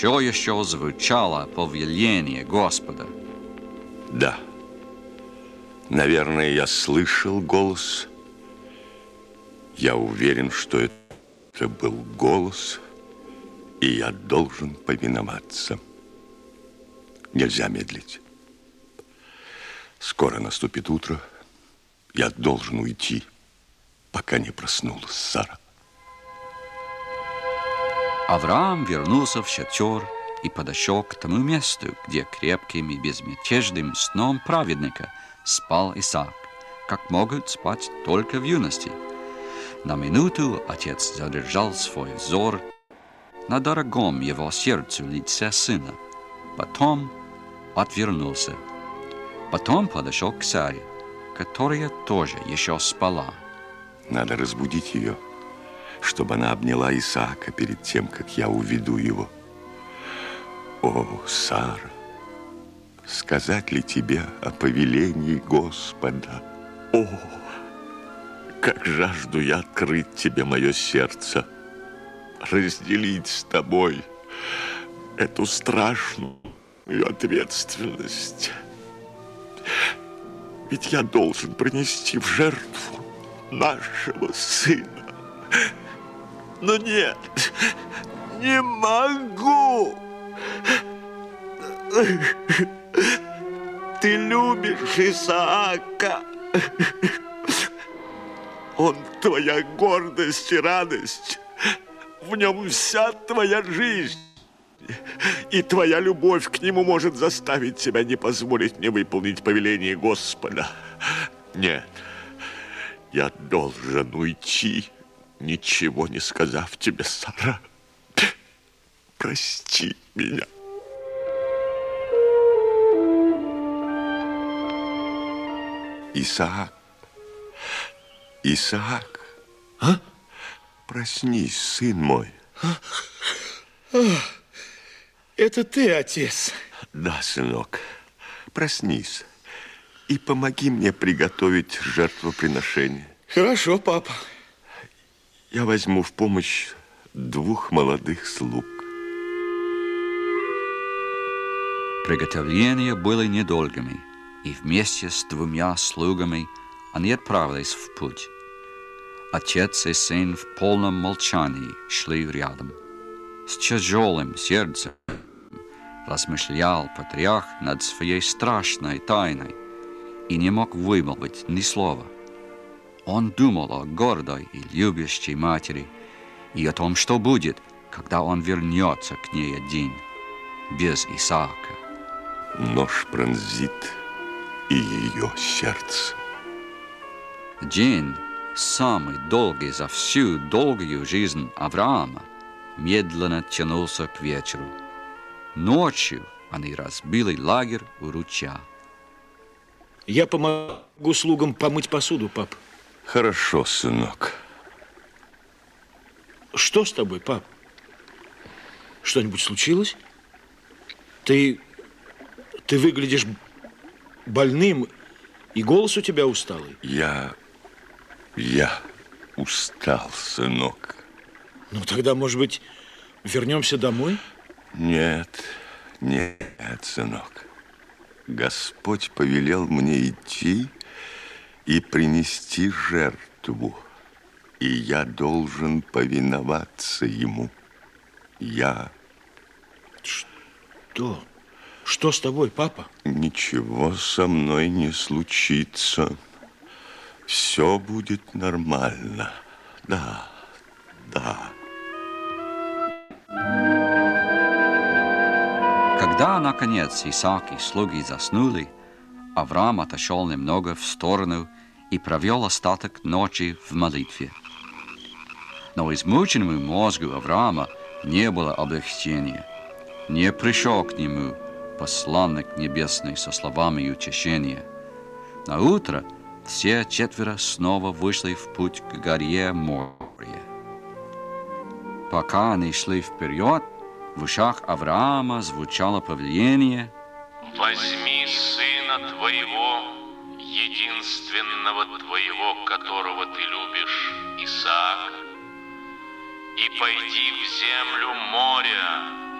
все еще звучало повеление Господа. Да. Наверное, я слышал голос. Я уверен, что это был голос, и я должен повиноваться. Нельзя медлить. Скоро наступит утро. Я должен уйти, пока не проснулась Сара. Авраам вернулся в шатер и подошел к тому месту, где крепким и безмятежным сном праведника спал Исаак, как могут спать только в юности. На минуту отец задержал свой взор на дорогом его сердцу лице сына, потом отвернулся. Потом подошел к Саре, которая тоже еще спала. Надо разбудить ее, чтобы она обняла Исаака перед тем, как я уведу его. О, Сара, сказать ли тебе о повелении Господа? О, как жажду я открыть тебе мое сердце, разделить с тобой эту страшную ответственность. Ведь я должен принести в жертву нашего сына. Но нет, не могу. Ты любишь Исаака. Он твоя гордость и радость. В нем вся твоя жизнь. И твоя любовь к нему может заставить тебя не позволить мне выполнить повеление Господа. Нет, я должен уйти, ничего не сказав тебе, Сара. Прости меня. Исаак. Исаак. А? Проснись, сын мой. Это ты, отец? Да, сынок. Проснись и помоги мне приготовить жертвоприношение. Хорошо, папа. Я возьму в помощь 2 молодых слуг. Приготовления были недолгими, и вместе с 2 слугами они отправились в путь. Отец и сын в полном молчании шли рядом. С тяжелым сердцем размышлял патриарх над своей страшной тайной и не мог вымолвить ни слова. Он думал о гордой и любящей матери и о том, что будет, когда он вернется к ней один, без Исаака. Нож пронзит и ее сердце. День, самый долгий за всю долгую жизнь Авраама, медленно тянулся к вечеру. Ночью они разбили лагерь у ручья. Я помогу слугам помыть посуду, пап. Хорошо, сынок. Что с тобой, пап? Что-нибудь случилось? Ты выглядишь больным, и голос у тебя усталый. Я устал, сынок. Ну, тогда, может быть, вернемся домой? Нет, сынок. Господь повелел мне идти и принести жертву, и я должен повиноваться ему. Что? Что с тобой, папа? Ничего со мной не случится. Все будет нормально. Да. Когда, наконец, Исаак и слуги заснули, Авраам отошел немного в сторону и провел остаток ночи в молитве. Но измученному мозгу Авраама не было облегчения. Не пришел к нему посланник небесный со словами утешения. На утро все 4 снова вышли в путь к горе Мория. Пока они шли вперед, в ушах Авраама звучало повеление: «Возьми сына твоего, единственного твоего, которого ты любишь, Исаака, и пойди в землю моря,